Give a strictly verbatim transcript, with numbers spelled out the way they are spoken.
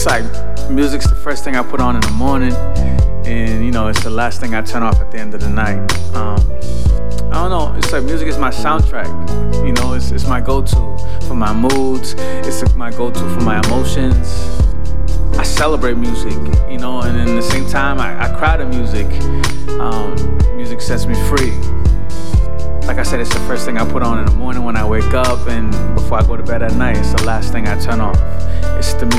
like music's the first thing I put on in the morning, and you know, it's the last thing I turn off at the end of the night. Um, I don't know, it's like music is my soundtrack. You know, it's it's my go-to for my moods. It's my go-to for my emotions. I celebrate music, you know, and at the same time, I, I cry to music. Um, music sets me free. Like I said, it's the first thing I put on in the morning when I wake up, and before I go to bed at night, it's the last thing I turn off. It's the music.